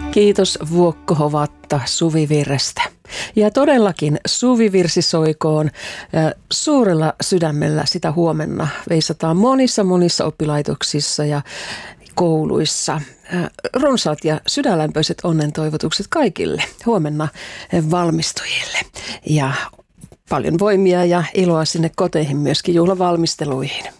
Kiitos Vuokko Hovatta Suvivirrestä. Ja todellakin Suvivirsi soikoon suurella sydämellä sitä huomenna veisataan monissa oppilaitoksissa ja kouluissa. Runsaat ja sydänlämpöiset onnentoivotukset kaikille huomenna valmistujille ja paljon voimia ja iloa sinne koteihin myöskin juhlavalmisteluihin.